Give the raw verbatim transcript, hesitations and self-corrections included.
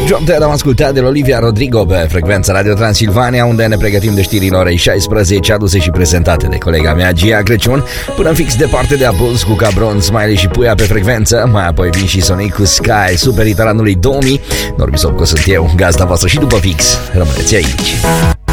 Drop Dead am ascultat de la Olivia Rodrigo pe frecvența Radio Transilvania, unde ne pregătim de știrile orei șaisprezece, aduse și prezentate de colega mea Gia Crăciun, până în fix departe de Apus cu Cabron, Smiley și Puia pe frecvență. Mai apoi vin și Sonic cu Sky, super hit al anului două mii. Norbi Sobco sunt eu, gazda voastră și după fix rămâneți aici.